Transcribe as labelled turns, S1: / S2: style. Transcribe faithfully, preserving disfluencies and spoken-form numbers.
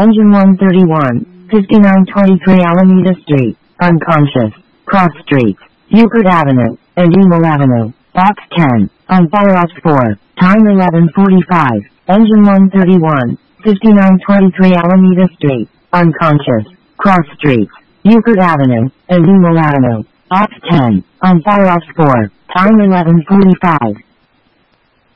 S1: Engine one thirty-one, fifty-nine twenty-three Alameda Street, unconscious. Cross Street, Euclid Avenue, and Emil Avenue. Box ten, on Firehouse four, time eleven forty-five. Engine one thirty-one, fifty-nine twenty-three Alameda Street, unconscious. Cross Street, Euclid Avenue, and Emil Avenue. Box ten, on Firehouse four, time eleven forty-five.